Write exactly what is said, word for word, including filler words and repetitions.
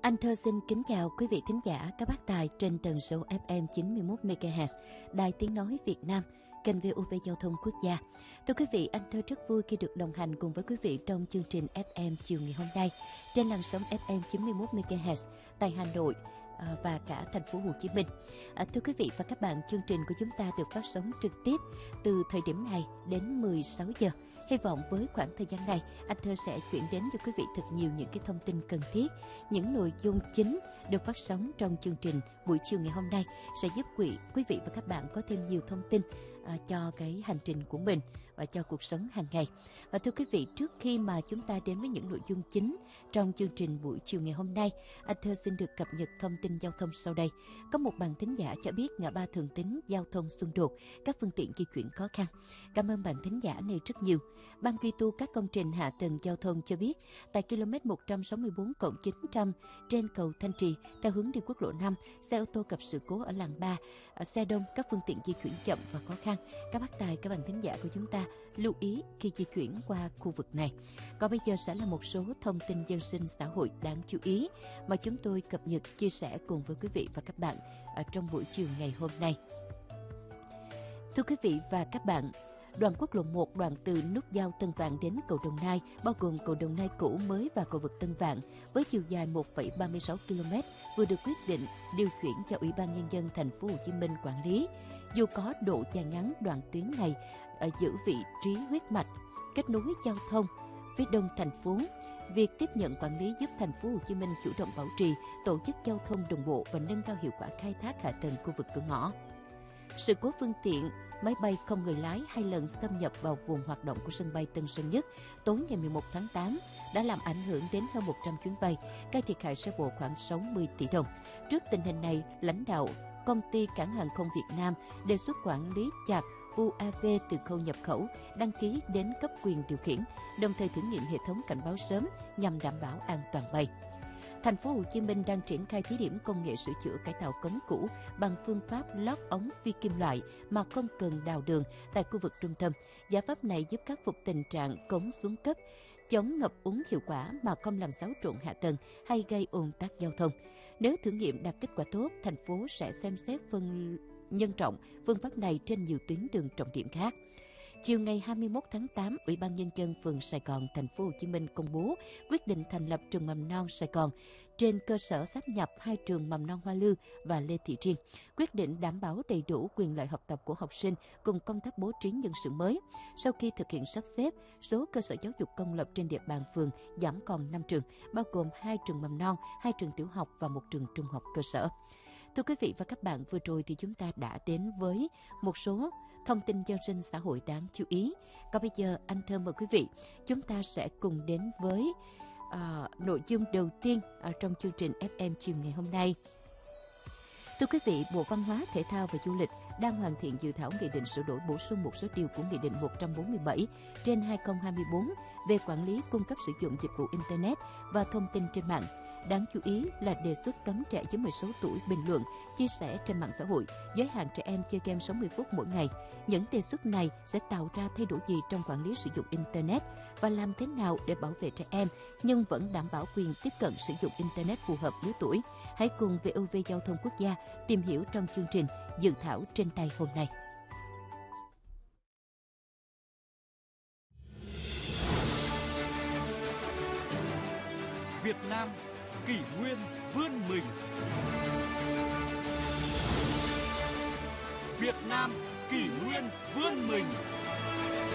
Anh Thơ xin kính chào quý vị thính giả, các bác tài trên tần số ép em chín mươi mốt mê ga héc, Đài Tiếng Nói Việt Nam, kênh vê o vê Giao thông Quốc gia. Thưa quý vị, anh Thơ rất vui khi được đồng hành cùng với quý vị trong chương trình ép em chiều ngày hôm nay trên làn sóng ép em chín mươi mốt mê ga héc tại Hà Nội và cả thành phố Hồ Chí Minh. À, thưa quý vị và các bạn, chương trình của chúng ta được phát sóng trực tiếp từ thời điểm này đến mười sáu giờ. Hy vọng với khoảng thời gian này, anh Thơ sẽ chuyển đến cho quý vị thật nhiều những cái thông tin cần thiết, những nội dung chính được phát sóng trong chương trình buổi chiều ngày hôm nay sẽ giúp quý quý vị và các bạn có thêm nhiều thông tin à, cho cái hành trình của mình và cho cuộc sống hàng ngày. Và thưa quý vị, trước khi mà chúng ta đến với những nội dung chính trong chương trình buổi chiều ngày hôm nay, anh Thơ xin được cập nhật thông tin giao thông sau đây. Có một bạn thính giả cho biết ngã ba Thường Tín giao thông xung đột, các phương tiện di chuyển khó khăn. Cảm ơn bạn thính giả này rất nhiều. Ban duy tu các công trình hạ tầng giao thông cho biết tại km một trăm sáu mươi bốn cộng chín trăm trên cầu Thanh Trì theo hướng đi quốc lộ năm, xe ô tô gặp sự cố ở làn ba, xe đông, các phương tiện di chuyển chậm và khó khăn. Các bác tài, các bạn thính giả của chúng ta lưu ý khi di chuyển qua khu vực này. Còn bây giờ sẽ là một số thông tin dân sinh xã hội đáng chú ý mà chúng tôi cập nhật chia sẻ cùng với quý vị và các bạn ở trong buổi chiều ngày hôm nay. Thưa quý vị và các bạn, đoạn quốc lộ một đoạn từ nút giao Tân Vạn đến cầu Đồng Nai, bao gồm cầu Đồng Nai cũ mới và cầu vượt Tân Vạn, với chiều dài một phẩy ba mươi sáu ki lô mét, vừa được quyết định điều chuyển cho Ủy ban Nhân dân thành phố Hồ Chí Minh quản lý. Dù có độ dài ngắn, đoạn tuyến này ở giữ vị trí huyết mạch kết nối giao thông phía đông thành phố. Việc tiếp nhận quản lý giúp thành phố Hồ Chí Minh chủ động bảo trì, tổ chức giao thông đồng bộ và nâng cao hiệu quả khai thác hạ tầng khu vực cửa ngõ. Sự cố phương tiện máy bay không người lái hai lần xâm nhập vào vùng hoạt động của sân bay Tân Sơn Nhất tối ngày mười một tháng tám đã làm ảnh hưởng đến hơn một trăm chuyến bay, gây thiệt hại sơ bộ khoảng sáu mươi tỷ đồng. Trước tình hình này, lãnh đạo công ty Cảng hàng không Việt Nam đề xuất quản lý chặt u a vê từ khâu nhập khẩu, đăng ký đến cấp quyền điều khiển, đồng thời thử nghiệm hệ thống cảnh báo sớm nhằm đảm bảo an toàn bay. Thành phố Hồ Chí Minh đang triển khai thí điểm công nghệ sửa chữa cải tạo cống cũ bằng phương pháp lót ống phi kim loại mà không cần đào đường tại khu vực trung tâm. Giải pháp này giúp khắc phục tình trạng cống xuống cấp, chống ngập úng hiệu quả mà không làm xáo trộn hạ tầng hay gây ùn tắc giao thông. Nếu thử nghiệm đạt kết quả tốt, thành phố sẽ xem xét phân nhân rộng phương pháp này trên nhiều tuyến đường trọng điểm khác. Chiều ngày hai mươi mốt tháng tám, Ủy ban Nhân dân phường Sài Gòn, thành phố Hồ Chí Minh công bố quyết định thành lập trường mầm non Sài Gòn trên cơ sở sáp nhập hai trường mầm non Hoa Lư và Lê Thị Riêng. Quyết định đảm bảo đầy đủ quyền lợi học tập của học sinh cùng công tác bố trí nhân sự mới. Sau khi thực hiện sắp xếp, số cơ sở giáo dục công lập trên địa bàn phường giảm còn năm trường, bao gồm hai trường mầm non, hai trường tiểu học và một trường trung học cơ sở. Thưa quý vị và các bạn, vừa rồi thì chúng ta đã đến với một số thông tin dân sinh xã hội đáng chú ý. Còn bây giờ, anh Thơ mời quý vị, chúng ta sẽ cùng đến với uh, nội dung đầu tiên uh, trong chương trình ép em chiều ngày hôm nay. Thưa quý vị, Bộ Văn hóa, Thể thao và Du lịch đang hoàn thiện dự thảo nghị định sửa đổi bổ sung một số điều của Nghị định một trăm bốn mươi bảy trên hai nghìn không trăm hai mươi tư về quản lý cung cấp sử dụng dịch vụ Internet và thông tin trên mạng. Đáng chú ý là đề xuất cấm trẻ dưới mười sáu tuổi bình luận, chia sẻ trên mạng xã hội, giới hạn trẻ em chơi game sáu mươi phút mỗi ngày. Những đề xuất này sẽ tạo ra thay đổi gì trong quản lý sử dụng Internet và làm thế nào để bảo vệ trẻ em nhưng vẫn đảm bảo quyền tiếp cận sử dụng Internet phù hợp lứa tuổi? Hãy cùng vê o vê Giao thông Quốc gia tìm hiểu trong chương trình dự thảo trên tay hôm nay. Việt Nam kỷ nguyên vươn mình. Việt Nam kỷ nguyên vươn mình.